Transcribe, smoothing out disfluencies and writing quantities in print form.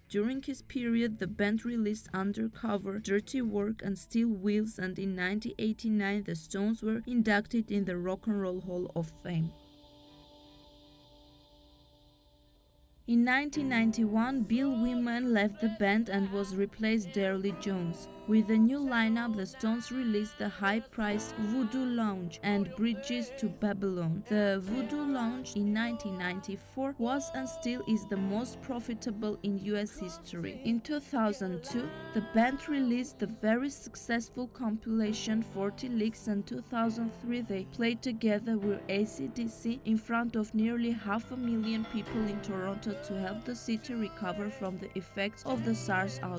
During his period, the band released Undercover, Dirty Work, and Steel Wheels, and in 1989 the Stones were inducted in the Rock and Roll Hall of Fame. In 1991, Bill Wyman left the band and was replaced Darryl Jones. With the new lineup, the Stones released the high-priced Voodoo Lounge and Bridges to Babylon. The Voodoo Lounge in 1994 was and still is the most profitable in US history. In 2002, the band released the very successful compilation 40 Licks, and 2003 they played together with AC/DC in front of nearly 500,000 people in Toronto to help the city recover from the effects of the SARS outbreak.